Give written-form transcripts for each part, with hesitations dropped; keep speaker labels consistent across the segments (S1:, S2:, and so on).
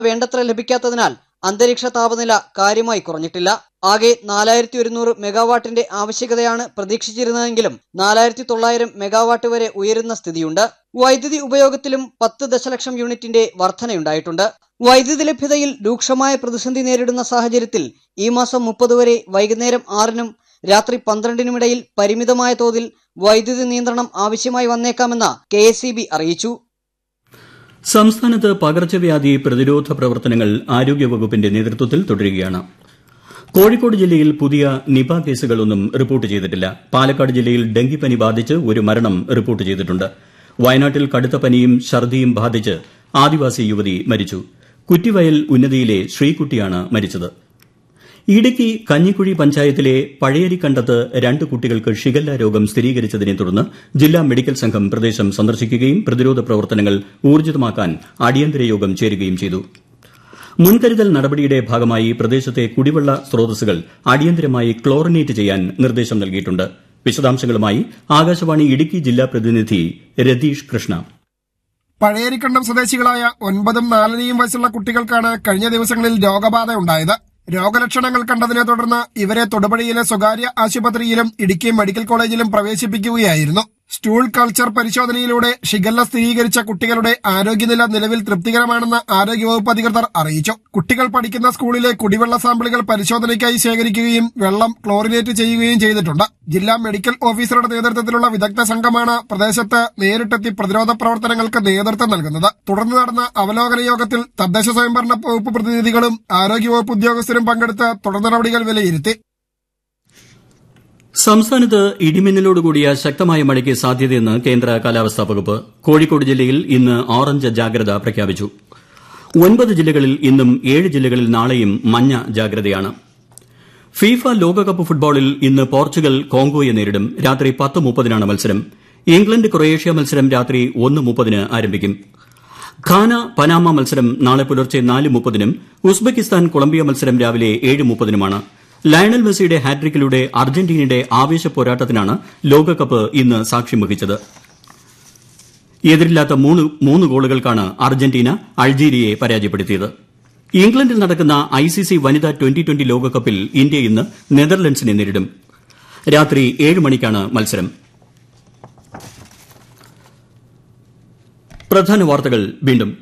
S1: വേണ്ടത്ര ലഭിക്കാത്തതിനാൽ അന്തരീക്ഷ താപനില കാര്യമായി കുറഞ്ഞിട്ടില്ല. ആകെ 4100 മെഗാവാട്ടിന്റെ ആവശ്യകതയാണ് പ്രതീക്ഷിച്ചിരുന്നതെങ്കിലും 4900 മെഗാവാട്ട് വരെ ഉയരുന്ന സ്ഥിതിയുണ്ട്. വൈദ്യുതി ഉപയോഗത്തിലും 10 ദശലക്ഷം യൂണിറ്റിന്റെ വർധനയുണ്ടായിട്ടുണ്ട്. വൈദ്യുതി ലഭ്യതയിൽ രൂക്ഷമായ പ്രതിസന്ധി നേരിടുന്ന സാഹചര്യത്തിൽ ഈ മാസം 30 വരെ വൈകുന്നേരം 6-നും രാത്രി 12-നുമിടയിൽ പരിമിതമായ തോതിൽ വൈദ്യുതി നിയന്ത്രണം ആവശ്യമായി വന്നേക്കാമെന്ന് KSEB അറിയിച്ചു.
S2: സംസ്ഥാനത്ത് പകർച്ചവ്യാധി പ്രതിരോധ പ്രവർത്തനങ്ങൾ ആരോഗ്യവകുപ്പിന്റെ നേതൃത്വത്തിൽ തുടരുകയാണ്. കോഴിക്കോട് ജില്ലയിൽ പുതിയ നിപ കേസുകളൊന്നും റിപ്പോർട്ട് ചെയ്തിട്ടില്ല. പാലക്കാട് ജില്ലയിൽ ഡെങ്കിപ്പനി ബാധിച്ച് ഒരു മരണം റിപ്പോർട്ട് ചെയ്തിട്ടുണ്ട്. വയനാട്ടിൽ കടുത്ത പനിയും ഛർദിയും ബാധിച്ച് ആദിവാസി യുവതി മരിച്ചു. കുറ്റിവയൽ ഉന്നതിയിലെ ശ്രീകുട്ടിയാണ് മരിച്ചത്. ഇടുക്കി കഞ്ഞിക്കുഴി പഞ്ചായത്തിലെ പഴയരിക്കണ്ടത്ത് 2 കുട്ടികൾക്ക് ഷിഗല്ല രോഗം സ്ഥിരീകരിച്ചതിനെ തുടർന്ന് ജില്ലാ മെഡിക്കൽ സംഘം പ്രദേശം സന്ദർശിക്കുകയും പ്രതിരോധ പ്രവർത്തനങ്ങൾ ഊർജിതമാക്കാൻ അടിയന്തര യോഗം ചേരുകയും ചെയ്തു. മുൻകരുതൽ നടപടിയുടെ ഭാഗമായി പ്രദേശത്തെ കുടിവെള്ള സ്രോതസ്സുകൾ അടിയന്തരമായി ക്ലോറിനേറ്റ് ചെയ്യാൻ നിർദ്ദേശം നൽകിയിട്ടുണ്ട്. വിശദാംശങ്ങളുമായി ആകാശവാണി ഇടുക്കി ജില്ലാ പ്രതിനിധി രതീഷ് കൃഷ്ണ.
S3: പഴയരിക്കണ്ടം സ്വദേശികളായ 9ഉം 4-നെയും വയസ്സുള്ള കുട്ടികൾക്കാണ് കഴിഞ്ഞ ദിവസങ്ങളിൽ രോഗബാധ ഉണ്ടായത്. രോഗലക്ഷണങ്ങൾ കണ്ടതിനെ തുടർന്ന് ഇവരെ തൊടുപുഴയിലെ സ്വകാര്യ ആശുപത്രിയിലും ഇടുക്കി മെഡിക്കൽ കോളേജിലും പ്രവേശിപ്പിക്കുകയായിരുന്നു. സ്റ്റൂൾ കൾച്ചർ പരിശോധനയിലൂടെ ഷിഗല്ല സ്ഥിരീകരിച്ച കുട്ടികളുടെ ആരോഗ്യനില നിലവിൽ തൃപ്തികരമാണെന്ന് ആരോഗ്യവകുപ്പ് അധികൃതർ അറിയിച്ചു. കുട്ടികൾ പഠിക്കുന്ന സ്കൂളിലെ കുടിവെള്ള സാമ്പിളുകൾ പരിശോധനയ്ക്കായി ശേഖരിക്കുകയും വെള്ളം ക്ലോറിനേറ്റ് ചെയ്യുകയും ചെയ്തിട്ടുണ്ട്. ജില്ലാ മെഡിക്കൽ ഓഫീസറുടെ നേതൃത്വത്തിലുള്ള വിദഗ്ധ സംഘമാണ് പ്രദേശത്ത് നേരിട്ടെത്തി പ്രതിരോധ പ്രവർത്തനങ്ങൾക്ക് നേതൃത്വം നൽകുന്നത്. തുടർന്ന് നടന്ന അവലോകന യോഗത്തിൽ തദ്ദേശ സ്വയംഭരണ വകുപ്പ് പ്രതിനിധികളും ആരോഗ്യവകുപ്പ് ഉദ്യോഗസ്ഥരും പങ്കെടുത്ത് തുടർ നടപടികൾ വിലയിരുത്തി.
S2: സംസ്ഥാനത്ത് ഇടിമിന്നലോടുകൂടിയ ശക്തമായ മഴയ്ക്ക് സാധ്യതയെന്ന് കേന്ദ്ര കാലാവസ്ഥാ വകുപ്പ്. കോഴിക്കോട് ജില്ലയിൽ ഇന്ന് ഓറഞ്ച് ജാഗ്രത പ്രഖ്യാപിച്ചു. 9 ജില്ലകളിൽ ഇന്നും 7 ജില്ലകളിൽ നാളെയും മഞ്ഞ ജാഗ്രതയാണ്. ഫിഫ ലോകകപ്പ് ഫുട്ബോളിൽ ഇന്ന് പോർച്ചുഗൽ കോങ്കോയെ നേരിടും. രാത്രി 10:30-നാണ് മത്സരം. ഇംഗ്ലണ്ട് ക്രൊയേഷ്യ മത്സരം രാത്രി 1:30-ന് ആരംഭിക്കും. ഘാന പനാമ മത്സരം നാളെ പുലർച്ചെ 4:30-നും ഉസ്ബെക്കിസ്ഥാൻ കൊളംബിയ മത്സരം രാവിലെ 7:30-നുമാണ്. ലയണൽ മെസ്സിയുടെ ഹാട്രിക്കിലൂടെ അർജന്റീനയുടെ ആവേശ പോരാട്ടത്തിനാണ് ലോകകപ്പ് ഇന്ന് സാക്ഷ്യം വഹിച്ചത്. എതിരില്ലാത്ത 3 ഗോളുകൾക്കാണ് അർജന്റീന അൾജീരിയയെ പരാജയപ്പെടുത്തിയത്. ഇംഗ്ലണ്ടിൽ നടക്കുന്ന ICC വനിതാ 2020 ലോകകപ്പിൽ ഇന്ത്യ ഇന്ന് നെതർലൻഡ്സിനെ നേരിടും. രാത്രി 7 മണിക്കാണ് മത്സരം. പ്രധാന വാർത്തകൾ വീണ്ടും.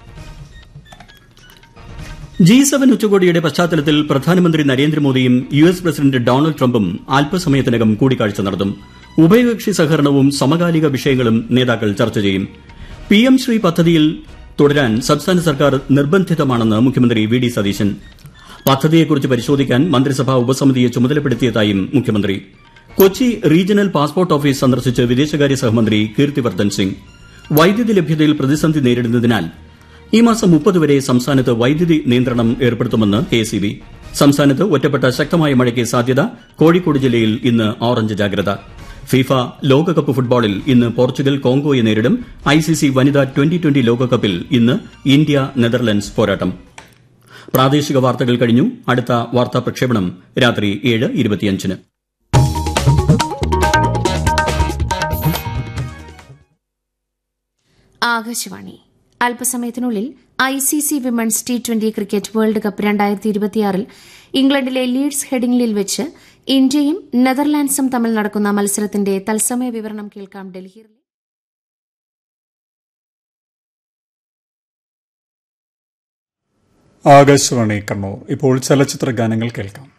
S2: G7 ഉച്ചകോടിയുടെ പശ്ചാത്തലത്തിൽ പ്രധാനമന്ത്രി നരേന്ദ്രമോദിയും US പ്രസിഡന്റ് ഡൊണാൾഡ് ട്രംപും അല്പസമയത്തിനകം കൂടിക്കാഴ്ച നടത്തും. ഉഭയകക്ഷി സഹകരണവും സമകാലിക വിഷയങ്ങളും നേതാക്കൾ ചർച്ച ചെയ്യും. PM ശ്രീ പദ്ധതിയിൽ തുടരാൻ സംസ്ഥാന സർക്കാർ നിർബന്ധിതമാണെന്ന് മുഖ്യമന്ത്രി VD സതീശൻ. പദ്ധതിയെക്കുറിച്ച് പരിശോധിക്കാൻ മന്ത്രിസഭാ ഉപസമിതിയെ ചുമതലപ്പെടുത്തിയതായും മുഖ്യമന്ത്രി. കൊച്ചി റീജിയണൽ പാസ്പോർട്ട് ഓഫീസ് സന്ദർശിച്ച് വിദേശകാര്യ സഹമന്ത്രി കീർത്തിവർദ്ധൻ സിംഗ്. വൈദ്യുതി ലഭ്യതയിൽ പ്രതിസന്ധി നേരിടുന്നതിനാൽ ഈ മാസം 30 വരെ സംസ്ഥാനത്ത് വൈദ്യുതി നിയന്ത്രണം ഏർപ്പെടുത്തുമെന്ന് KSEB. സംസ്ഥാനത്ത് ഒറ്റപ്പെട്ട ശക്തമായ മഴയ്ക്ക് സാധ്യത. കോഴിക്കോട് ജില്ലയിൽ ഇന്ന് ഓറഞ്ച് ജാഗ്രത. ഫിഫ ലോകകപ്പ് ഫുട്ബോളിൽ ഇന്ന് പോർച്ചുഗൽ കോങ്കോയെ നേരിടും. ICC വനിതാ 2020 ലോകകപ്പിൽ ഇന്ന് ഇന്ത്യ നെതർലൻഡ്സ് പോരാട്ടം. പ്രാദേശിക വാർത്തകൾ കഴിഞ്ഞു. അടുത്ത വാർത്താ പ്രക്ഷേപണം രാത്രി 7:25-ന്.
S4: ആകാശവാണി. അല്പസമയത്തിനുള്ളിൽ ICC women's T20 cricket world cup 2026 ഇംഗ്ലണ്ടിലെ ലീഡ്സ് ഹെഡിംഗ്ലിയിൽ വെച്ച് ഇന്ത്യയും നെതർലാൻഡ്സും തമ്മിൽ നടക്കുന്ന മത്സരത്തിന്റെ തത്സമയ വിവരണം കേൾക്കാം. ഡൽഹിയിലെ
S5: ആകാശവാണി കണ്ണൂർ. ഇപ്പോൾ ചലച്ചിത്ര ഗാനങ്ങൾ കേൾക്കാം.